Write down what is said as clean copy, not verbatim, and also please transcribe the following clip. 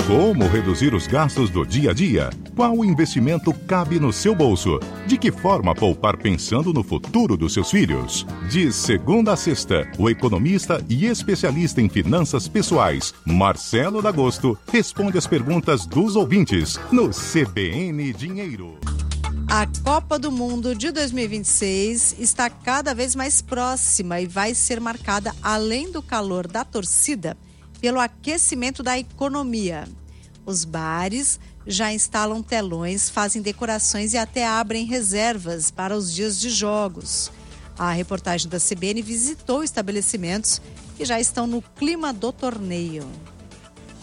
Como reduzir os gastos do dia a dia? Qual investimento cabe no seu bolso? De que forma poupar pensando no futuro dos seus filhos? De segunda a sexta, o economista e especialista em finanças pessoais, Marcelo D'Agosto, responde as perguntas dos ouvintes no CBN Dinheiro. A Copa do Mundo de 2026 está cada vez mais próxima e vai ser marcada, além do calor da torcida, pelo aquecimento da economia. Os bares já instalam telões, fazem decorações e até abrem reservas para os dias de jogos. A reportagem da CBN visitou estabelecimentos que já estão no clima do torneio.